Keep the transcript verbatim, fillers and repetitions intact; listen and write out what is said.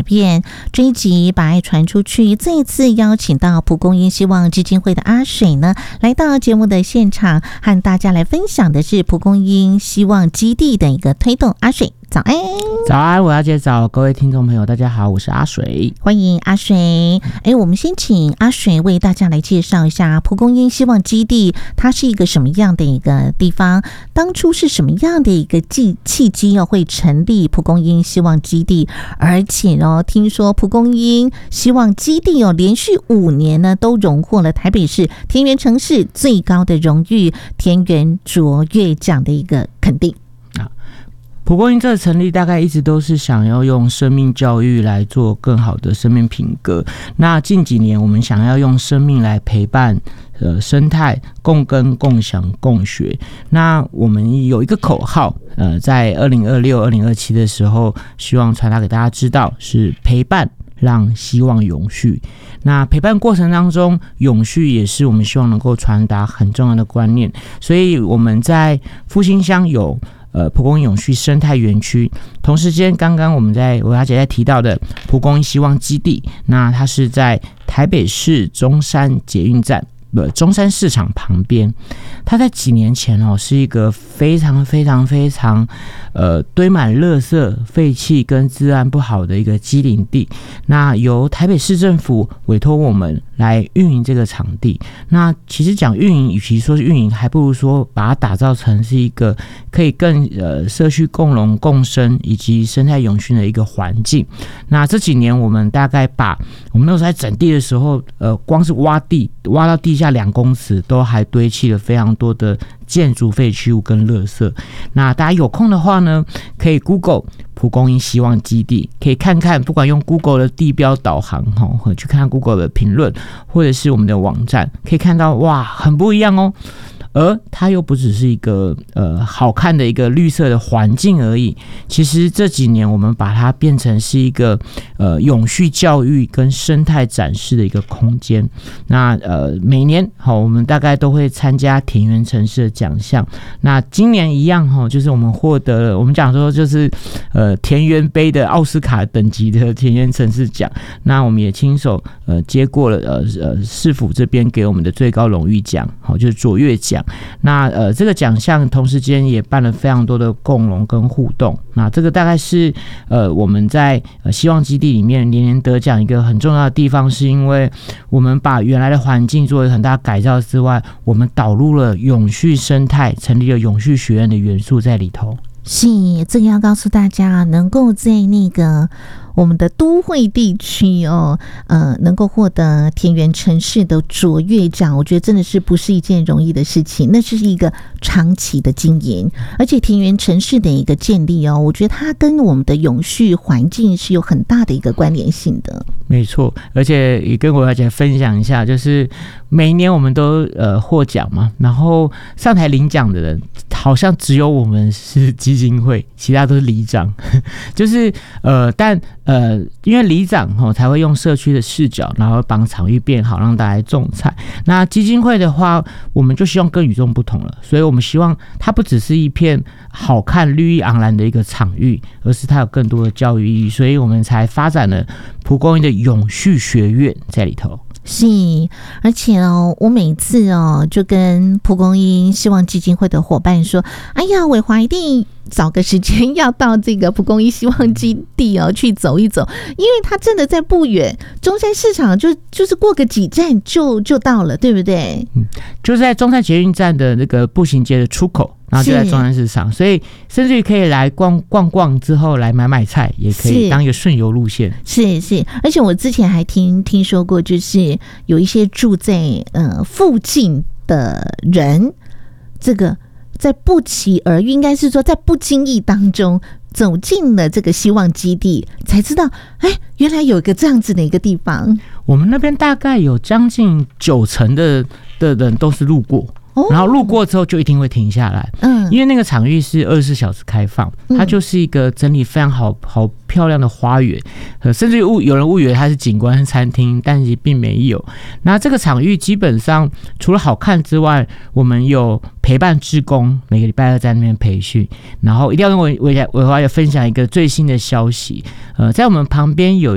变。这一集把爱传出去，再一次邀请到蒲公英希望基金会的阿水呢，来到节目的现场，和大家来分享的是蒲公英希望基地的一个推动。阿水早安。 早安，我要介绍各位听众朋友，大家好，我是阿水， 欢迎阿水。哎，我们先请阿水为大家来介绍一下蒲公英希望基地，它是一个什么样的一个地方？当初是什么样的一个契契机哦，会成立蒲公英希望基地？而且哦，听说蒲公英希望基地哦，连续五年呢都荣获了台北市田园城市最高的荣誉田园卓越奖的一个肯定。 蒲公英这个成立大概一直都是想要用生命教育来做更好的生命品格。那近几年我们想要用生命来陪伴呃生态，共耕共享共学。那我们有一个口号，呃，在二零二六、二零二七的时候，希望传达给大家知道，是陪伴让希望永续。那陪伴过程当中，永续也是我们希望能够传达很重要的观念。所以我们在复兴乡有呃，蒲公英永续生态园区，同时间刚刚我们在维华姐在提到的蒲公英希望基地，那它是在台北市中山捷运站呃中山市场旁边。它在几年前哦，是一个非常非常非常呃堆满垃圾、废气跟治安不好的一个畸零地。那由台北市政府委托我们来运营这个场地。那其实讲运营，与其说是运营，还不如说把它打造成是一个可以更呃社区共荣共生以及生态永续的一个环境。那这几年我们大概把我们那时候在整地的时候，呃，光是挖地挖到地下两公尺，都还堆砌了非常多的建筑废弃物跟垃圾。那大家有空的话呢，可以 Google 蒲公英希望基地，可以看看，不管用 Google 的地标导航去看看 Google 的评论，或者是我们的网站，可以看到哇，很不一样哦。而它又不只是一个呃好看的一个绿色的环境而已，其实这几年我们把它变成是一个呃永续教育跟生态展示的一个空间。那呃每年好，我们大概都会参加田园城市的奖项。那今年一样哈，就是我们获得了我们讲说就是呃田园杯的奥斯卡等级的田园城市奖。那我们也亲手呃接过了呃呃市府这边给我们的最高荣誉奖，好，就是卓越奖。那呃，这个奖项同时间也办了非常多的共融跟互动。那这个大概是呃我们在呃希望基地里面年年得奖一个很重要的地方，是因为我们把原来的环境做了很大改造之外，我们导入了永续生态，成立了永续学院的元素在里头。 是，这个要告诉大家，能够在那个我们的都会地区哦，呃，能够获得田园城市的卓越奖，我觉得真的是不是一件容易的事情，那是一个长期的经营，而且田园城市的一个建立哦，我觉得它跟我们的永续环境是有很大的一个关联性的。 没错，而且也跟我大家分享一下，就是每一年我们都呃获奖嘛，然后上台领奖的人好像只有我们是基金会，其他都是里长，就是呃，但呃，因为里长哦才会用社区的视角，然后帮场域变好，让大家种菜。那基金会的话，我们就希望更与众不同了，所以我们希望它不只是一片好看绿意盎然的一个场域，而是它有更多的教育意义，所以我们才发展了蒲公英的永续学院在里头。 是，而且哦，我每次哦就跟蒲公英希望基金会的伙伴说，哎呀，伟华一定找个时间要到这个蒲公英希望基地哦去走一走，因为它真的在不远，中山市场就就是过个几站就就到了，对不对？ 嗯，就在中山捷运站的那个步行街的出口。然后就在中山市场，所以甚至于可以来逛逛逛，之后来买买菜，也可以当一个顺游路线。 是是，而且我之前还听听说过，就是有一些住在呃附近的人，这个在不期而遇，应该是说在不经意当中走进了这个希望基地，才知道，哎，原来有一个这样子的一个地方。 我们那边大概有将近九成的的人都是路过。然后路过之后就一定会停下来，嗯，因为那个场域是二十四小时开放，它就是一个整理非常好好漂亮的花园，甚至有人误以为它是景观餐厅，但是并没有。那这个场域基本上除了好看之外，我们有陪伴志工，每个礼拜二在那边培训，然后一定要跟我我我要分享一个最新的消息，呃，在我们旁边有